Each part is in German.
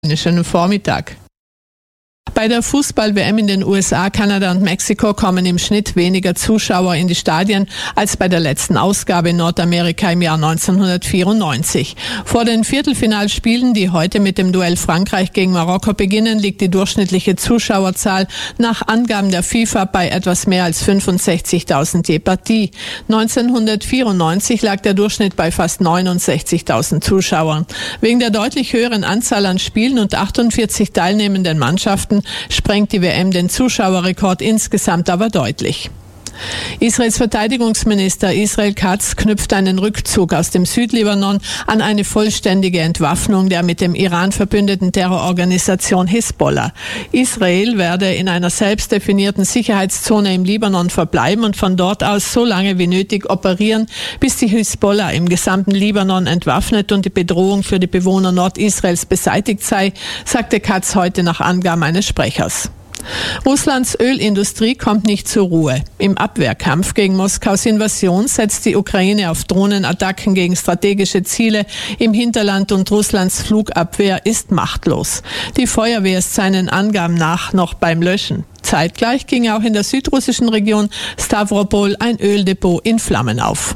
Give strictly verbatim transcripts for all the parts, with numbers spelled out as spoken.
Einen schönen Vormittag. Bei der Fußball-W M in den U S A, Kanada und Mexiko kommen im Schnitt weniger Zuschauer in die Stadien als bei der letzten Ausgabe in Nordamerika im Jahr neunzehnhundertvierundneunzig. Vor den Viertelfinalspielen, die heute mit dem Duell Frankreich gegen Marokko beginnen, liegt die durchschnittliche Zuschauerzahl nach Angaben der FIFA bei etwas mehr als fünfundsechzigtausend je Partie. neunzehnhundertvierundneunzig lag der Durchschnitt bei fast neunundsechzigtausend Zuschauern. Wegen der deutlich höheren Anzahl an Spielen und achtundvierzig teilnehmenden Mannschaften sprengt die W M den Zuschauerrekord insgesamt aber deutlich. Israels Verteidigungsminister Israel Katz knüpft einen Rückzug aus dem Südlibanon an eine vollständige Entwaffnung der mit dem Iran verbündeten Terrororganisation Hisbollah. Israel werde in einer selbst definierten Sicherheitszone im Libanon verbleiben und von dort aus so lange wie nötig operieren, bis die Hisbollah im gesamten Libanon entwaffnet und die Bedrohung für die Bewohner Nordisraels beseitigt sei, sagte Katz heute nach Angaben eines Sprechers. Russlands Ölindustrie kommt nicht zur Ruhe. Im Abwehrkampf gegen Moskaus Invasion setzt die Ukraine auf Drohnenattacken gegen strategische Ziele im Hinterland und Russlands Flugabwehr ist machtlos. Die Feuerwehr ist seinen Angaben nach noch beim Löschen. Zeitgleich ging auch in der südrussischen Region Stavropol ein Öldepot in Flammen auf.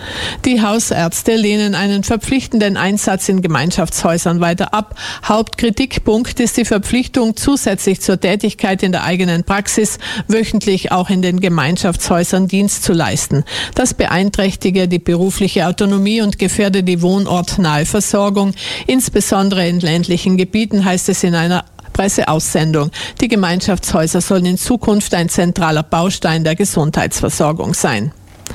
Die Hausärzte lehnen einen verpflichtenden Einsatz in Gemeinschaftshäusern weiter ab. Hauptkritikpunkt ist die Verpflichtung, zusätzlich zur Tätigkeit in der eigenen Praxis wöchentlich auch in den Gemeinschaftshäusern Dienst zu leisten. Das beeinträchtige die berufliche Autonomie und gefährde die wohnortnahe Versorgung, insbesondere in ländlichen Gebieten, heißt es in einer Presseaussendung. Die Gemeinschaftshäuser sollen in Zukunft ein zentraler Baustein der Gesundheitsversorgung sein.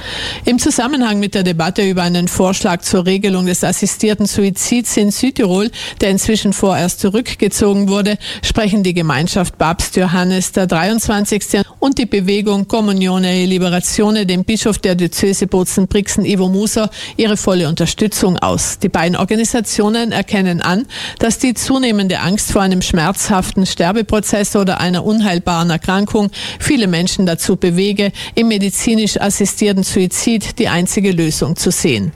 Im Zusammenhang mit der Debatte über einen Vorschlag zur Regelung des assistierten Suizids in Südtirol, der inzwischen vorerst zurückgezogen wurde, sprechen die Gemeinschaft Papst Johannes der dreiundzwanzigste und die Bewegung Comunione e Liberazione dem Bischof der Diözese Bozen-Brixen Ivo Muser ihre volle Unterstützung aus. Die beiden Organisationen erkennen an, dass die zunehmende Angst vor einem schmerzhaften Sterbeprozess oder einer unheilbaren Erkrankung viele Menschen dazu bewege, im medizinisch assistierten Suizid die einzige Lösung zu sehen.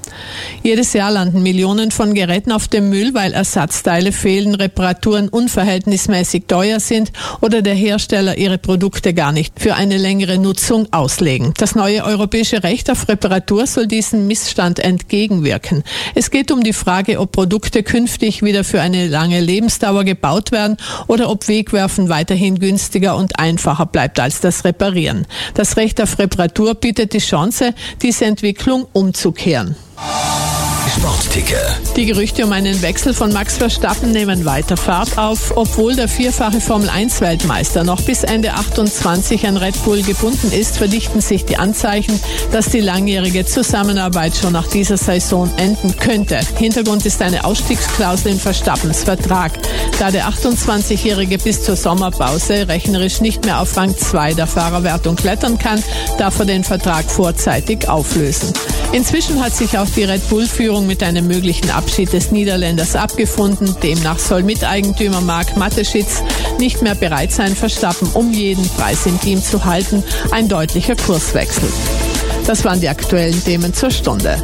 Jedes Jahr landen Millionen von Geräten auf dem Müll, weil Ersatzteile fehlen, Reparaturen unverhältnismäßig teuer sind oder der Hersteller ihre Produkte gar nicht für eine längere Nutzung auslegen. Das neue europäische Recht auf Reparatur soll diesem Missstand entgegenwirken. Es geht um die Frage, ob Produkte künftig wieder für eine lange Lebensdauer gebaut werden oder ob Wegwerfen weiterhin günstiger und einfacher bleibt als das Reparieren. Das Recht auf Reparatur bietet die Chance, diese Entwicklung umzukehren. Sportticker. Die Gerüchte um einen Wechsel von Max Verstappen nehmen weiter Fahrt auf. Obwohl der vierfache Formel eins Weltmeister noch bis Ende achtundzwanzig an Red Bull gebunden ist, verdichten sich die Anzeichen, dass die langjährige Zusammenarbeit schon nach dieser Saison enden könnte. Hintergrund ist eine Ausstiegsklausel in Verstappens Vertrag. Da der achtundzwanzigjährige bis zur Sommerpause rechnerisch nicht mehr auf Rang zwei der Fahrerwertung klettern kann, darf er den Vertrag vorzeitig auflösen. Inzwischen hat sich auch die Red Bull-Führung mit einem möglichen Abschied des Niederländers abgefunden. Demnach soll Miteigentümer Marc Mateschitz nicht mehr bereit sein, Verstappen um jeden Preis im Team zu halten. Ein deutlicher Kurswechsel. Das waren die aktuellen Themen zur Stunde.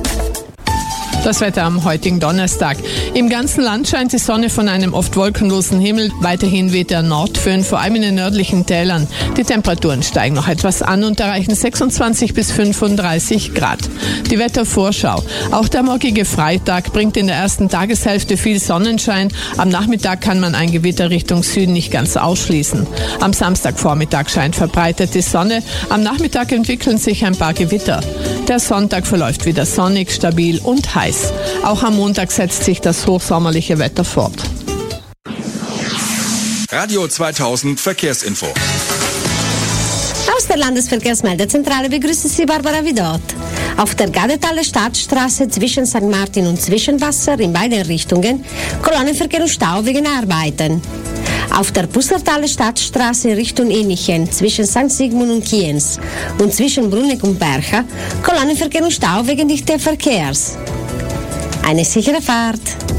Das Wetter am heutigen Donnerstag. Im ganzen Land scheint die Sonne von einem oft wolkenlosen Himmel. Weiterhin weht der Nordföhn, vor allem in den nördlichen Tälern. Die Temperaturen steigen noch etwas an und erreichen sechsundzwanzig bis fünfunddreißig Grad. Die Wettervorschau. Auch der morgige Freitag bringt in der ersten Tageshälfte viel Sonnenschein. Am Nachmittag kann man ein Gewitter Richtung Süden nicht ganz ausschließen. Am Samstagvormittag scheint verbreitet die Sonne. Am Nachmittag entwickeln sich ein paar Gewitter. Der Sonntag verläuft wieder sonnig, stabil und heiß. Auch am Montag setzt sich das hochsommerliche Wetter fort. Radio zweitausend Verkehrsinfo. Aus der Landesverkehrsmeldezentrale begrüßt Sie Barbara Vidot. Auf der Gadetaler Stadtstraße zwischen Sankt Martin und Zwischenwasser in beiden Richtungen Kolonnenverkehr und Stau wegen Arbeiten. Auf der Pussertaler Stadtstraße Richtung Inichen zwischen Sankt Sigmund und Kienz und zwischen Bruneck und Bercha Kolonnenverkehr und Stau wegen dichten Verkehrs. Eine sichere Fahrt.